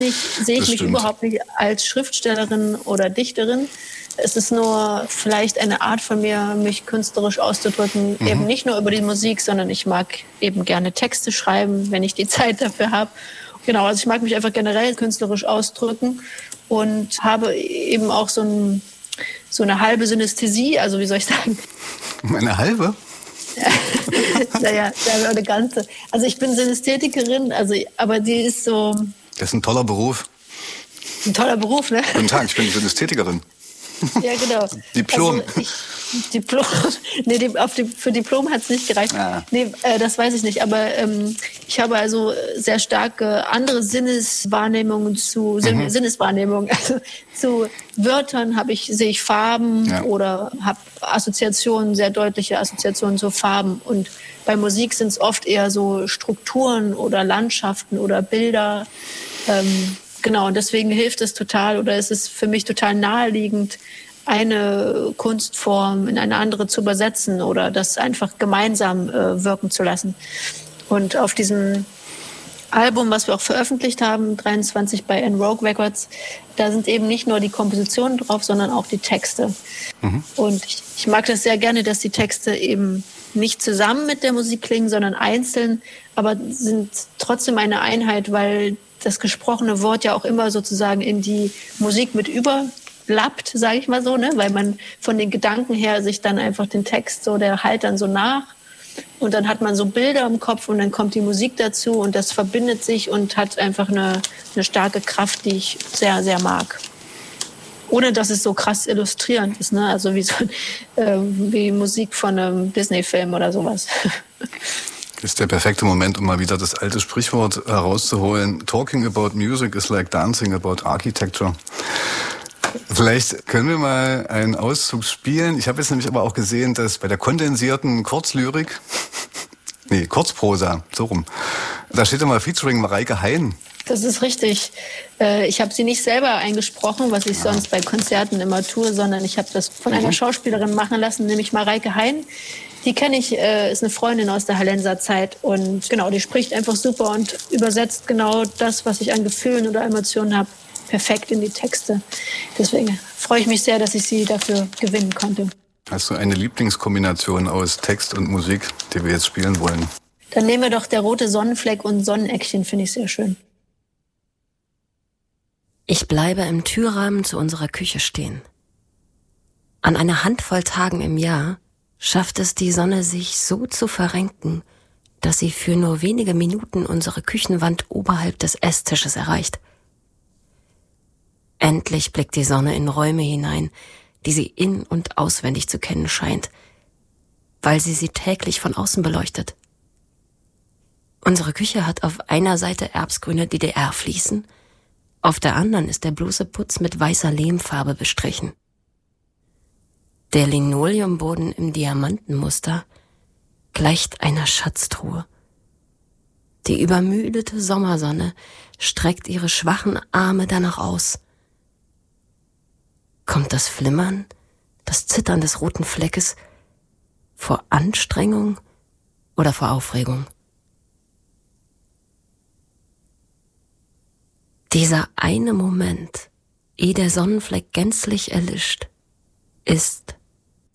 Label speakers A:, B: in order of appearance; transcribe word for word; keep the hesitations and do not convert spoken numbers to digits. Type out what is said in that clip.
A: Ich, sehe ich mich
B: stimmt.
A: überhaupt nicht als Schriftstellerin oder Dichterin. Es ist nur vielleicht eine Art von mir, mich künstlerisch auszudrücken, mhm. eben nicht nur über die Musik, sondern ich mag eben gerne Texte schreiben, wenn ich die Zeit dafür habe. Genau, also ich mag mich einfach generell künstlerisch ausdrücken und habe eben auch so, ein, so eine halbe Synästhesie, also wie soll ich sagen?
B: Eine halbe?
A: naja, eine ganze. Also ich bin Synästhetikerin, also, aber die ist so...
B: Das ist ein toller Beruf.
A: Ein toller Beruf, ne?
B: Guten Tag, ich bin Synästhetikerin.
A: Ja, genau.
B: Diplom.
A: Also ich, Diplom. Nee, die, auf die, für Diplom hat es nicht gereicht.
B: Ah.
A: Nee, äh, das weiß ich nicht. Aber ähm, ich habe also sehr starke andere Sinneswahrnehmungen zu mhm. Sinneswahrnehmungen. Also zu Wörtern habe ich, sehe ich Farben ja. oder habe Assoziationen, sehr deutliche Assoziationen zu Farben. Und bei Musik sind es oft eher so Strukturen oder Landschaften oder Bilder. Ähm, Genau, und deswegen hilft es total oder es ist für mich total naheliegend, eine Kunstform in eine andere zu übersetzen oder das einfach gemeinsam äh, wirken zu lassen. Und auf diesem Album, was wir auch veröffentlicht haben, dreiundzwanzig bei En-Rogue Records, da sind eben nicht nur die Kompositionen drauf, sondern auch die Texte. Mhm. Und ich, ich mag das sehr gerne, dass die Texte eben nicht zusammen mit der Musik klingen, sondern einzeln, aber sind trotzdem eine Einheit, weil das gesprochene Wort ja auch immer sozusagen in die Musik mit überlappt, sage ich mal so, ne? Weil man von den Gedanken her sich dann einfach den Text so, der halt dann so nach und dann hat man so Bilder im Kopf und dann kommt die Musik dazu und das verbindet sich und hat einfach eine, eine starke Kraft, die ich sehr, sehr mag. Ohne dass es so krass illustrierend ist, ne? Also wie, so, äh, wie Musik von einem Disney-Film oder sowas.
B: Das ist der perfekte Moment, um mal wieder das alte Sprichwort herauszuholen. Talking about music is like dancing about architecture. Vielleicht können wir mal einen Auszug spielen. Ich habe jetzt nämlich aber auch gesehen, dass bei der kondensierten Kurzlyrik, nee, Kurzprosa, so rum, da steht immer Featuring Mareike Hein.
A: Das ist richtig. Ich habe sie nicht selber eingesprochen, was ich ja. sonst bei Konzerten immer tue, sondern ich habe das von einer Schauspielerin machen lassen, nämlich Mareike Hein. Die kenne ich, äh, ist eine Freundin aus der Hallenser Zeit und genau, die spricht einfach super und übersetzt genau das, was ich an Gefühlen oder Emotionen habe, perfekt in die Texte. Deswegen freue ich mich sehr, dass ich sie dafür gewinnen konnte.
B: Hast du eine Lieblingskombination aus Text und Musik, die wir jetzt spielen wollen?
A: Dann nehmen wir doch Der rote Sonnenfleck und Sonneneckchen, finde ich sehr schön.
C: Ich bleibe im Türrahmen zu unserer Küche stehen. An einer Handvoll Tagen im Jahr schafft es die Sonne, sich so zu verrenken, dass sie für nur wenige Minuten unsere Küchenwand oberhalb des Esstisches erreicht. Endlich blickt die Sonne in Räume hinein, die sie in- und auswendig zu kennen scheint, weil sie sie täglich von außen beleuchtet. Unsere Küche hat auf einer Seite erbsgrüne D D R-Fliesen, auf der anderen ist der Bluseputz mit weißer Lehmfarbe bestrichen. Der Linoleumboden im Diamantenmuster gleicht einer Schatztruhe. Die übermüdete Sommersonne streckt ihre schwachen Arme danach aus. Kommt das Flimmern, das Zittern des roten Fleckes vor Anstrengung oder vor Aufregung? Dieser eine Moment, ehe der Sonnenfleck gänzlich erlischt, ist